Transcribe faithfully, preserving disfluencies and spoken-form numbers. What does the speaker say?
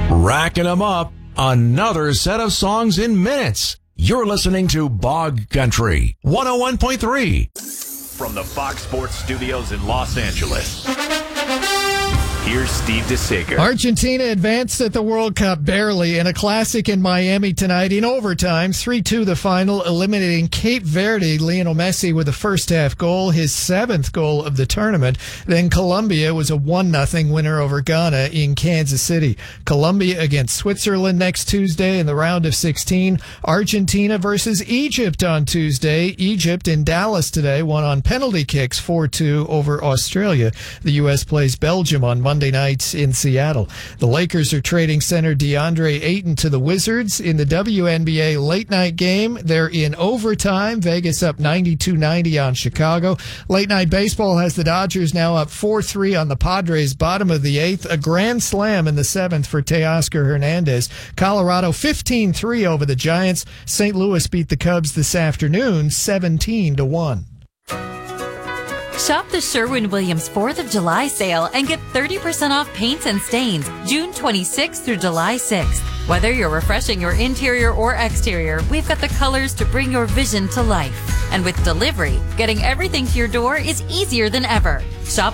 Racking them up. Another set of songs in minutes. You're listening to Bog Country one oh one point three. From the Fox Sports Studios in Los Angeles, here's Steve DeSager. Argentina advanced at the World Cup barely in a classic in Miami tonight in overtime. three two the final, eliminating Cape Verde. Lionel Messi with the first half goal, his seventh goal of the tournament. Then Colombia was a one nothing winner over Ghana in Kansas City. Colombia against Switzerland next Tuesday in the round of sixteen. Argentina versus Egypt on Tuesday. Egypt in Dallas today won on penalty kicks four two over Australia. The U S plays Belgium on Monday night in Seattle. The Lakers are trading center DeAndre Ayton to the Wizards. In the W N B A late night game, they're in overtime. Vegas up ninety-two ninety on Chicago. Late night baseball has the Dodgers now up four three on the Padres, bottom of the eighth. A grand slam in the seventh for Teoscar Hernandez. Colorado fifteen three over the Giants. Saint Louis beat the Cubs this afternoon seventeen to one. Shop the Sherwin-Williams fourth of July sale and get thirty percent off paints and stains June twenty-sixth through July sixth. Whether you're refreshing your interior or exterior, we've got the colors to bring your vision to life. And with delivery, getting everything to your door is easier than ever. Shop